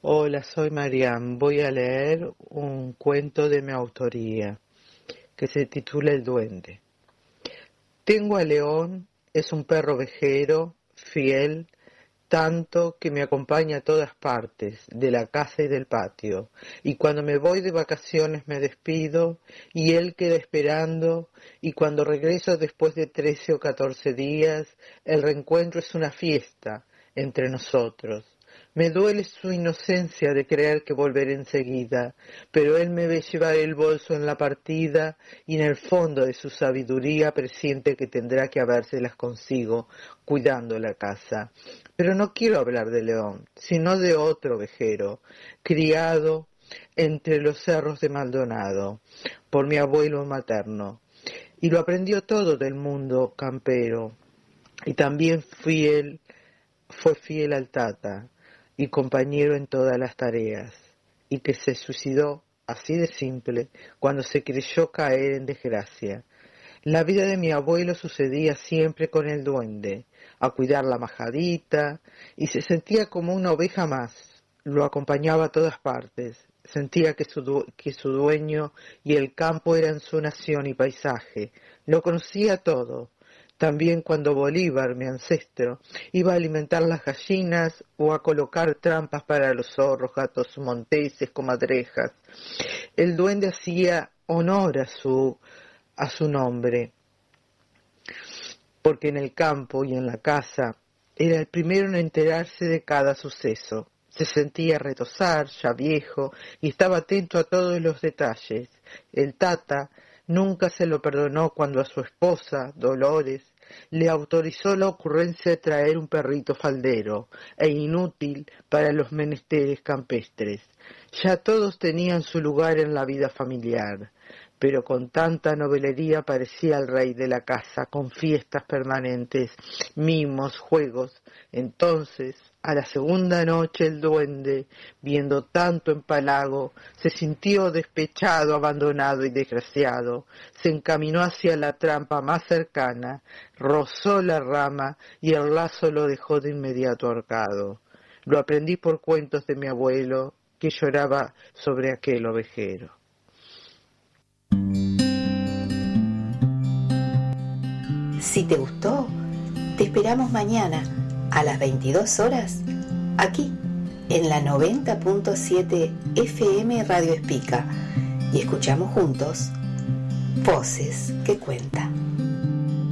Hola, soy Mariam. Voy a leer un cuento de mi autoría que se titula El Duende. Tengo a León, es un perro ovejero, fiel, tanto que me acompaña a todas partes, de la casa y del patio, y cuando me voy de vacaciones me despido, y él queda esperando, y cuando regreso después de 13 o 14 días, el reencuentro es una fiesta entre nosotros. Me duele su inocencia de creer que volveré enseguida, pero él me ve llevar el bolso en la partida y en el fondo de su sabiduría presiente que tendrá que habérselas consigo, cuidando la casa. Pero no quiero hablar de León, sino de otro ovejero, criado entre los cerros de Maldonado, por mi abuelo materno, y lo aprendió todo del mundo campero, y también fue fiel al Tata, y compañero en todas las tareas, y que se suicidó, así de simple, cuando se creyó caer en desgracia. La vida de mi abuelo sucedía siempre con el duende, a cuidar la majadita, y se sentía como una oveja más. Lo acompañaba a todas partes. Sentía que su dueño y el campo eran su nación y paisaje. Lo conocía todo. También cuando Bolívar, mi ancestro, iba a alimentar las gallinas o a colocar trampas para los zorros, gatos monteses, comadrejas. El duende hacía honor a su nombre, porque en el campo y en la casa era el primero en enterarse de cada suceso. Se sentía retozar, ya viejo, y estaba atento a todos los detalles. El Tata nunca se lo perdonó cuando a su esposa, Dolores, le autorizó la ocurrencia de traer un perrito faldero e inútil para los menesteres campestres. Ya todos tenían su lugar en la vida familiar, pero con tanta novelería parecía el rey de la casa, con fiestas permanentes, mimos, juegos. Entonces, a la segunda noche el duende, viendo tanto empalago, se sintió despechado, abandonado y desgraciado. Se encaminó hacia la trampa más cercana, rozó la rama y el lazo lo dejó de inmediato ahorcado. Lo aprendí por cuentos de mi abuelo, que lloraba sobre aquel ovejero. Si te gustó, te esperamos mañana a las 22 horas, aquí, en la 90.7 FM Radio Espica, y escuchamos juntos Voces que Cuentan.